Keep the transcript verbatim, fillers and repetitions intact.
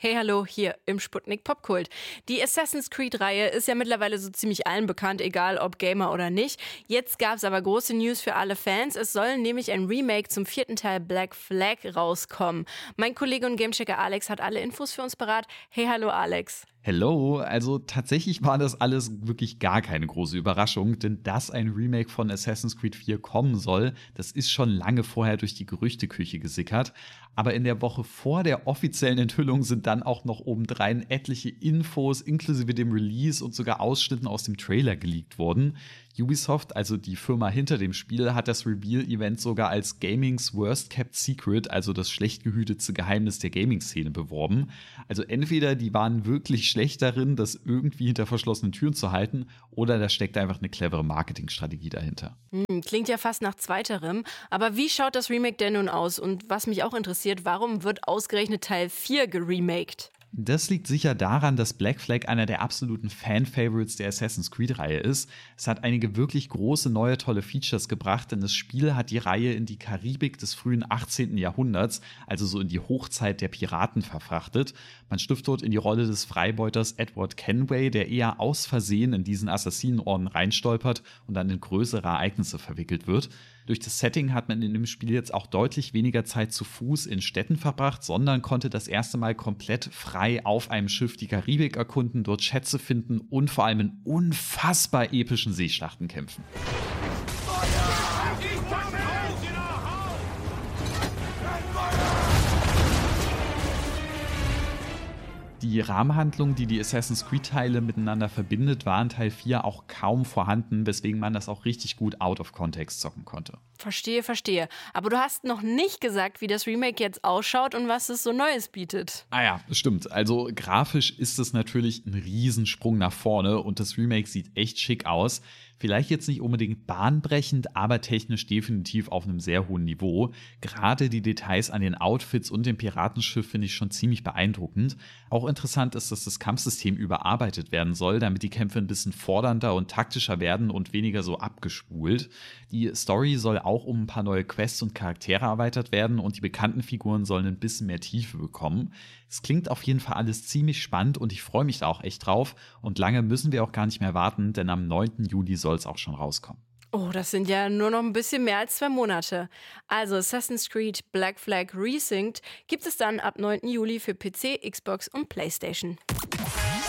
Hey, hallo, hier im Sputnik Popkult. Die Assassin's Creed-Reihe ist ja mittlerweile so ziemlich allen bekannt, egal ob Gamer oder nicht. Jetzt gab es aber große News für alle Fans. Es soll nämlich ein Remake zum vierten Teil Black Flag rauskommen. Mein Kollege und Gamechecker Alex hat alle Infos für uns parat. Hey, hallo Alex. Hello, also tatsächlich war das alles wirklich gar keine große Überraschung, denn dass ein Remake von Assassin's Creed vier kommen soll, das ist schon lange vorher durch die Gerüchteküche gesickert. Aber in der Woche vor der offiziellen Enthüllung sind dann auch noch obendrein etliche Infos inklusive dem Release und sogar Ausschnitten aus dem Trailer geleakt worden. Ubisoft, also die Firma hinter dem Spiel, hat das Reveal-Event sogar als Gamings Worst Kept Secret, also das schlecht gehütete Geheimnis der Gaming-Szene, beworben. Also entweder die waren wirklich schlecht darin, das irgendwie hinter verschlossenen Türen zu halten, oder da steckt einfach eine clevere Marketingstrategie dahinter. Hm, klingt ja fast nach zweiterem. Aber wie schaut das Remake denn nun aus? Und was mich auch interessiert, warum wird ausgerechnet Teil vier geremaked? Das liegt sicher daran, dass Black Flag einer der absoluten Fan-Favorites der Assassin's Creed-Reihe ist. Es hat einige wirklich große, neue, tolle Features gebracht, denn das Spiel hat die Reihe in die Karibik des frühen achtzehnten Jahrhunderts, also so in die Hochzeit der Piraten, verfrachtet. Man schlüpft dort in die Rolle des Freibeuters Edward Kenway, der eher aus Versehen in diesen Assassinenorden reinstolpert und dann in größere Ereignisse verwickelt wird. Durch das Setting hat man in dem Spiel jetzt auch deutlich weniger Zeit zu Fuß in Städten verbracht, sondern konnte das erste Mal komplett frei auf einem Schiff die Karibik erkunden, dort Schätze finden und vor allem in unfassbar epischen Seeschlachten kämpfen. Die Rahmenhandlung, die die Assassin's Creed-Teile miteinander verbindet, war in Teil vier auch kaum vorhanden, weswegen man das auch richtig gut out of context zocken konnte. Verstehe, verstehe. Aber du hast noch nicht gesagt, wie das Remake jetzt ausschaut und was es so Neues bietet. Ah ja, stimmt. Also grafisch ist es natürlich ein Riesensprung nach vorne und das Remake sieht echt schick aus. Vielleicht jetzt nicht unbedingt bahnbrechend, aber technisch definitiv auf einem sehr hohen Niveau. Gerade die Details an den Outfits und dem Piratenschiff finde ich schon ziemlich beeindruckend. Auch interessant ist, dass das Kampfsystem überarbeitet werden soll, damit die Kämpfe ein bisschen fordernder und taktischer werden und weniger so abgespult. Die Story soll auch um ein paar neue Quests und Charaktere erweitert werden und die bekannten Figuren sollen ein bisschen mehr Tiefe bekommen. Es klingt auf jeden Fall alles ziemlich spannend und ich freue mich da auch echt drauf. Und lange müssen wir auch gar nicht mehr warten, denn am neunten Juli soll es auch schon rauskommen. Oh, das sind ja nur noch ein bisschen mehr als zwei Monate. Also Assassin's Creed Black Flag Resynced gibt es dann ab neunten Juli für P C, Xbox und PlayStation.